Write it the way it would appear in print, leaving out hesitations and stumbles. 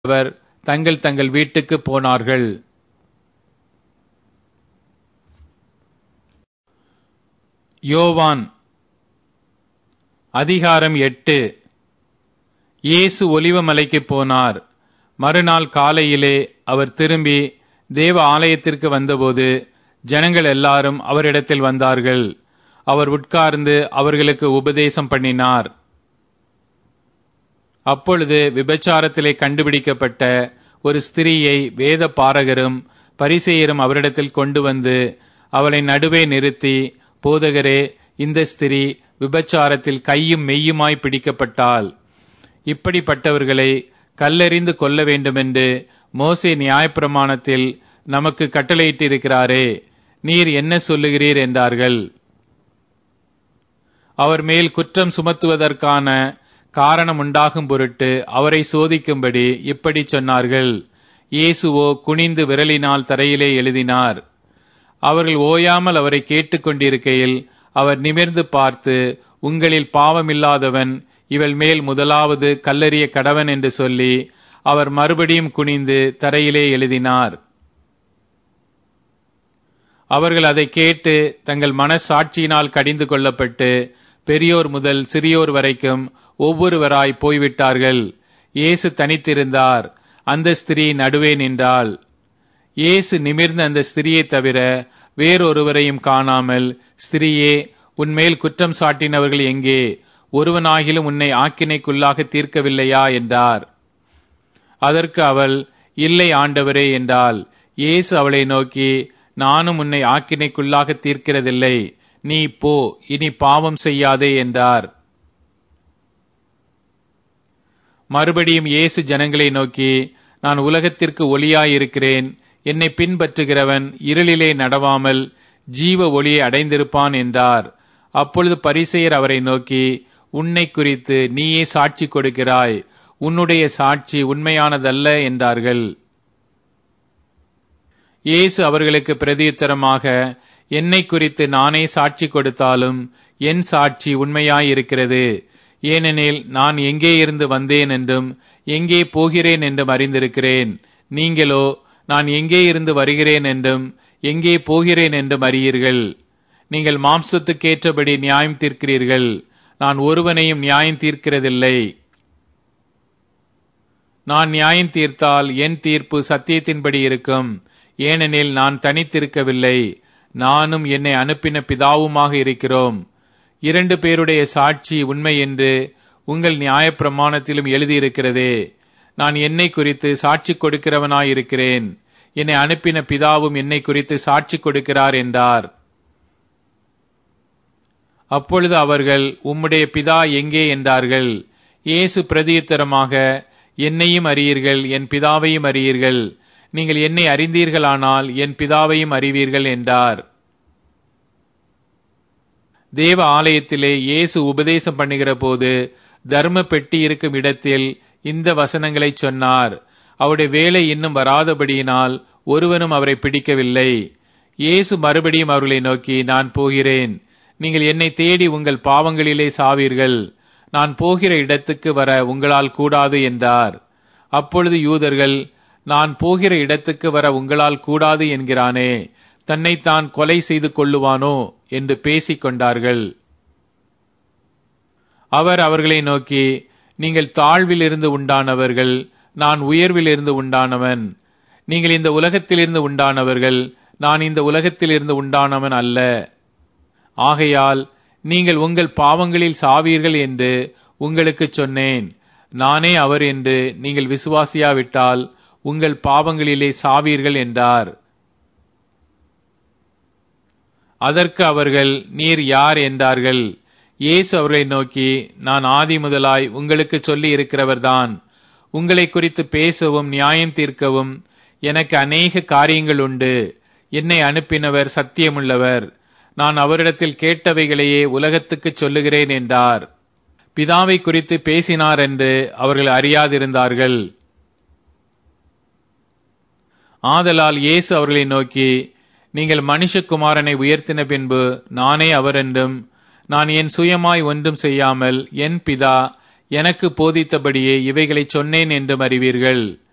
அவர் தங்கள் தங்கள் வீட்டுக்கு போனார்கள். யோவான் அதிகாரம் 8. இயேசு ஒலிவமலைக்கு போனார். மறுநாள் காலையிலே அவர் திரும்பி தேவ ஆலயத்திற்கு வந்தபோது ஜனங்கள் எல்லாரும் அவரிடத்தில் வந்தார்கள். அவர் உட்கார்ந்து அவர்களுக்கு உபதேசம் பண்ணினார். அப்பொழுது விபச்சாரத்திலே கண்டுபிடிக்கப்பட்ட ஒரு ஸ்திரீயை வேத பாரகரும் பரிசேயரும் அவரிடத்தில் கொண்டு வந்து அவளை நடுவே நிறுத்தி, போதகரே, இந்த ஸ்திரீ விபச்சாரத்தில் கையும் மெய்யுமாய் பிடிக்கப்பட்டாள். இப்படிப்பட்டவர்களை கல்லெறிந்து கொல்ல வேண்டுமென்று மோசே நியாயப்பிரமாணத்தில் நமக்கு கட்டளையிட்டிருக்கிறாரே, நீர் என்ன சொல்லுகிறீர் என்றார்கள். அவர் மேல் குற்றம் சுமத்துவதற்கான காரணம் உண்டாகும் பொருட்டு அவரை சோதிக்கும்படி இப்படி சொன்னார்கள். இயேசுவோ குனிந்து விரலினால் தரையிலே எழுதினார். அவர்கள் ஓயாமல் அவரை கேட்டுக்கொண்டிருக்கையில் அவர் நிமிர்ந்து பார்த்து, உங்களில் பாவமில்லாதவன் இவள் மேல் முதலாவது கல்லெறிய கடவன் என்று சொல்லி அவர் மறுபடியும் குனிந்து தரையிலே எழுதினார். அவர்கள் அதை கேட்டு தங்கள் மனசாட்சியினால் கடிந்து கொள்ளப்பட்டு பெரியோர் முதல் சிறியோர் வரைக்கும் ஒவ்வொருவராய் போய்விட்டார்கள். இயேசு தனித்திருந்தார். அந்த ஸ்திரீ நடுவே நின்றாள். இயேசு நிமிர்ந்த அந்த ஸ்திரியை தவிர வேறொருவரையும் காணாமல், ஸ்திரியே, உன்மேல் குற்றம் சாட்டினவர்கள் எங்கே? ஒருவனாகிலும் உன்னை ஆக்கினைக்குள்ளாக தீர்க்கவில்லையா என்றார். அதற்கு அவள், இல்லை ஆண்டவரே என்றாள். இயேசு அவளை நோக்கி, நானும் உன்னை ஆக்கினைக்குள்ளாக தீர்க்கிறதில்லை. நீ போ, இனி பாவம் செய்யாதே என்றார். மறுபடியும் இயேசு ஜனங்களை நோக்கி, நான் உலகத்திற்கு ஒளியாயிருக்கிறேன். என்னை பின்பற்றுகிறவன் இருளிலே நடவாமல் ஜீவ ஒளியை அடைந்திருப்பான் என்றார். அப்பொழுது பரிசேயர் அவரை நோக்கி, உன்னை குறித்து நீயே சாட்சி கொடுக்கிறாய். உன்னுடைய சாட்சி உண்மையானதல்ல என்றார்கள். இயேசு அவர்களுக்கு பிரதியுத்தரமாக, என்னை குறித்து நானே சாட்சி கொடுத்தாலும் என் சாட்சி உண்மையாயிருக்கிறது. ஏனெனில் நான் எங்கே இருந்து வந்தேன் என்றும் எங்கே போகிறேன் என்றும் அறிந்திருக்கிறேன். நீங்களோ நான் எங்கே இருந்து வருகிறேன் என்றும் எங்கே போகிறேன் என்றும் அறியீர்கள். நீங்கள் மாம்சத்துக்கேற்றபடி நியாயம் தீர்க்கிறீர்கள். நான் ஒருவனையும் நியாயம் தீர்க்கிறதில்லை. நான் நியாயம் தீர்த்தால் என் தீர்ப்பு சத்தியத்தின்படி இருக்கும். ஏனெனில் நான் தனித்திருக்கவில்லை, நானும் என்னை அனுப்பின பிதாவுமாக இருக்கிறோம். 2 பேருடைய சாட்சி உண்மை என்று உங்கள் நியாயப்பிரமாணத்திலும் எழுதியிருக்கிறதே. நான் என்னை குறித்து சாட்சி கொடுக்கிறவனாயிருக்கிறேன். என்னை அனுப்பின பிதாவும் என்னை குறித்து சாட்சி கொடுக்கிறார் என்றார். அப்பொழுது அவர்கள், உம்முடைய பிதா எங்கே என்றார்கள். இயேசு பிரதியுத்தரமாக, என்னையும் அறியீர்கள், என் பிதாவையும் அறியீர்கள். நீங்கள் என்னை அறிந்தீர்களானால் என் பிதாவையும் அறிவீர்கள் என்றார். தேவ ஆலயத்திலே இயேசு உபதேசம் பண்ணுகிற போது தர்ம பெட்டி இருக்கும் இடத்தில் இந்த வசனங்களை சொன்னார். அவருடைய வேலை இன்னும் வராதபடியினால் ஒருவனும் அவரை பிடிக்கவில்லை. இயேசு மறுபடியும் அவர்களை நோக்கி, நான் போகிறேன். நீங்கள் என்னை தேடி உங்கள் பாவங்களிலே சாவீர்கள். நான் போகிற இடத்துக்கு வர உங்களால் கூடாது என்றார். அப்பொழுது யூதர்கள், நான் போகிற இடத்துக்கு வர உங்களால் கூடாது என்கிறானே, தன்னைத்தான் கொலை செய்து கொள்ளுவானோ என்று பேசிக் கொண்டார்கள். அவர் அவர்களை நோக்கி, நீங்கள் தாழ்விலிருந்து உண்டானவர்கள், நான் உயர்விலிருந்து உண்டானவன். நீங்கள் இந்த உலகத்திலிருந்து உண்டானவர்கள், நான் இந்த உலகத்திலிருந்து உண்டானவன் அல்ல. ஆகையால் நீங்கள் உங்கள் பாவங்களில் சாவீர்கள் என்று உங்களுக்கு சொன்னேன். நானே அவர் என்று நீங்கள் விசுவாசியாவிட்டால் உங்கள் பாவங்களிலே சாவீர்கள் என்றார். அதற்கு அவர்கள், நீர் யார் என்றார்கள். இயேசு அவர்களை நோக்கி, நான் ஆதி முதலாய் உங்களுக்கு சொல்லி இருக்கிறவர்தான். உங்களை குறித்து பேசவும் நியாயம் தீர்க்கவும் எனக்கு அநேக காரியங்கள் உண்டு. என்னை அனுப்பினவர் சத்தியமுள்ளவர். நான் அவரிடத்தில் கேட்டவைகளையே உலகத்துக்கு சொல்லுகிறேன் என்றார். பிதாவை குறித்து பேசினார் என்று அவர்கள் அறியாதிருந்தார்கள். ஆதலால் இயேசு அவர்களை நோக்கி, நீங்கள் மனுஷகுமாரனை உயர்த்தின பின்பு நானே அவர் என்றும், நான் என் சுயமாய் ஒன்றும் செய்யாமல் என் பிதா எனக்கு போதித்தபடியே இவைகளை சொன்னேன் என்றும் அறிவீர்கள்.